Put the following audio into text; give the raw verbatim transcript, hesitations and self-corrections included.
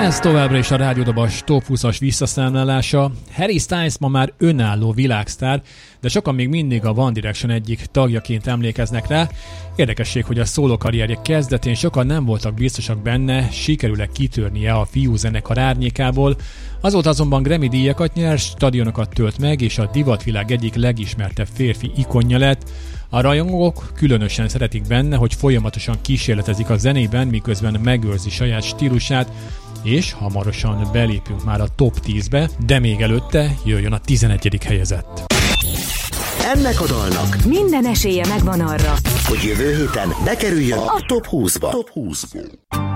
Ez továbbra is a Rádiódobas Top húszas visszaszámlálása. Harry Styles ma már önálló világsztár, de sokan még mindig a One Direction egyik tagjaként emlékeznek rá. Érdekesség, hogy a szóló karrierje kezdetén sokan nem voltak biztosak benne, sikerül-e kitörnie a fiúzenekar árnyékából. Azóta azonban Grammy díjakat nyer, stadionokat tölt meg, és a divatvilág egyik legismertebb férfi ikonja lett. A rajongók különösen szeretik benne, hogy folyamatosan kísérletezik a zenében, miközben megőrzi saját stílusát, és hamarosan belépünk már a top tízbe, de még előtte jöjjön a tizenegyedik helyezett. Ennek a dalnak minden esélye megvan arra, hogy jövő héten bekerüljön a top húszba. Top húszba.